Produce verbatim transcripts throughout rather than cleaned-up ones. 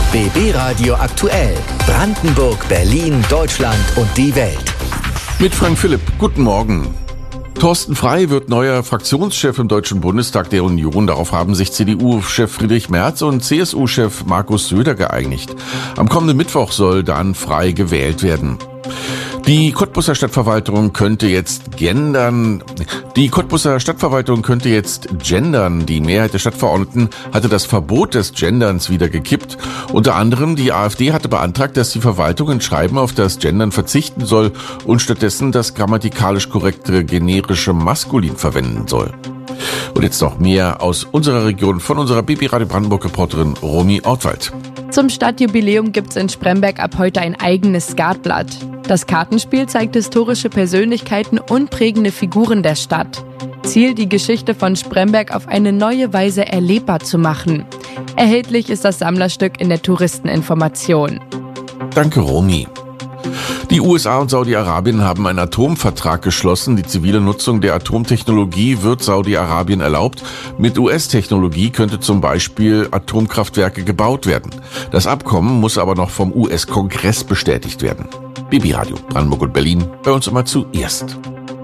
B B Radio aktuell. Brandenburg, Berlin, Deutschland und die Welt. Mit Frank Philipp. Guten Morgen. Thorsten Frey wird neuer Fraktionschef im Deutschen Bundestag der Union. Darauf haben sich C D U-Chef Friedrich Merz und C S U-Chef Markus Söder geeinigt. Am kommenden Mittwoch soll dann Frey gewählt werden. Die Cottbuser Stadtverwaltung könnte jetzt gendern. Die Cottbuser Stadtverwaltung könnte jetzt gendern. Die Mehrheit der Stadtverordneten hatte das Verbot des Genderns wieder gekippt. Unter anderem die AfD hatte beantragt, dass die Verwaltung in Schreiben auf das Gendern verzichten soll und stattdessen das grammatikalisch korrekte generische Maskulin verwenden soll. Und jetzt noch mehr aus unserer Region von unserer B B Radio Brandenburg-Reporterin Romy Ortwald. Zum Stadtjubiläum gibt es in Spremberg ab heute ein eigenes Skatblatt. Das Kartenspiel zeigt historische Persönlichkeiten und prägende Figuren der Stadt. Ziel, die Geschichte von Spremberg auf eine neue Weise erlebbar zu machen. Erhältlich ist das Sammlerstück in der Touristeninformation. Danke, Romy. Die U S A und Saudi-Arabien haben einen Atomvertrag geschlossen. Die zivile Nutzung der Atomtechnologie wird Saudi-Arabien erlaubt. Mit U S-Technologie könnte zum Beispiel Atomkraftwerke gebaut werden. Das Abkommen muss aber noch vom U S-Kongress bestätigt werden. B B Radio Brandenburg und Berlin, bei uns immer zuerst.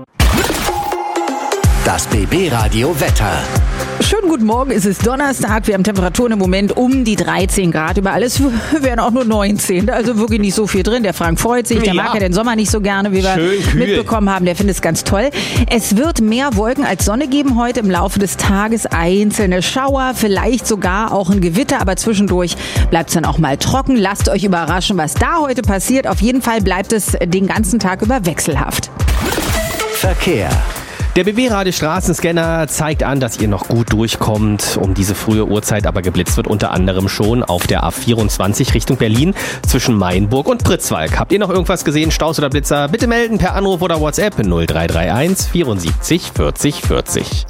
Das B B Radio Wetter. Schönen guten Morgen, es ist Donnerstag. Wir haben Temperaturen im Moment um die dreizehn Grad. Über alles wären auch nur neunzehn. Also wirklich nicht so viel drin. Der Frank freut sich. Der Ja. mag ja den Sommer nicht so gerne, wie wir Schön kühl. mitbekommen haben. Der findet es ganz toll. Es wird mehr Wolken als Sonne geben heute im Laufe des Tages. Einzelne Schauer, vielleicht sogar auch ein Gewitter. Aber zwischendurch bleibt es dann auch mal trocken. Lasst euch überraschen, was da heute passiert. Auf jeden Fall bleibt es den ganzen Tag über wechselhaft. Verkehr. Der B B-Radio Straßenscanner zeigt an, dass ihr noch gut durchkommt. Um diese frühe Uhrzeit aber geblitzt wird unter anderem schon auf der A vierundzwanzig Richtung Berlin zwischen Mainburg und Pritzwalk. Habt ihr noch irgendwas gesehen, Staus oder Blitzer? Bitte melden per Anruf oder WhatsApp null drei drei eins vierundsiebzig vierzig vierzig.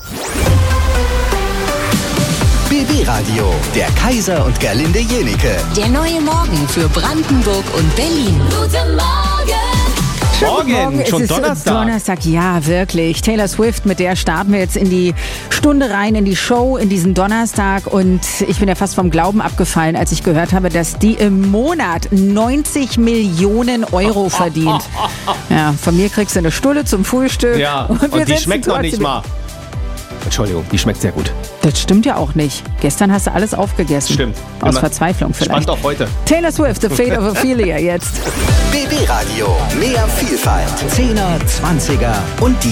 B B Radio, der Kaiser und Gerlinde Jenike. Der neue Morgen für Brandenburg und Berlin. Guten Morgen! Morgen, Morgen, schon es ist Donnerstag. Donnerstag, ja, wirklich. Taylor Swift, mit der starten wir jetzt in die Stunde rein, in die Show, in diesen Donnerstag. Und ich bin ja fast vom Glauben abgefallen, als ich gehört habe, dass die im Monat neunzig Millionen Euro verdient. Ja, von mir kriegst du eine Stulle zum Frühstück. Ja, und, wir und die sitzen schmeckt noch trotzdem- nicht mal. Entschuldigung, die schmeckt sehr gut. Das stimmt ja auch nicht. Gestern hast du alles aufgegessen. Stimmt. Aus Immer Verzweiflung vielleicht. Spannend auf heute. Taylor Swift, The Fate of Ophelia jetzt. B B Radio, mehr Vielfalt. Zehner, Zwanziger und die